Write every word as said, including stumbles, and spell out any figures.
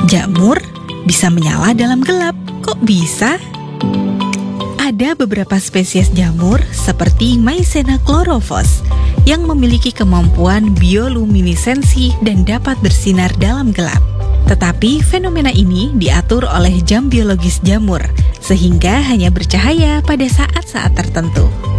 Jamur bisa menyala dalam gelap. Kok bisa? Ada beberapa spesies jamur seperti Mycena chlorophyllus yang memiliki kemampuan bioluminesensi dan dapat bersinar dalam gelap. Tetapi fenomena ini diatur oleh jam biologis jamur, sehingga hanya bercahaya pada saat-saat tertentu.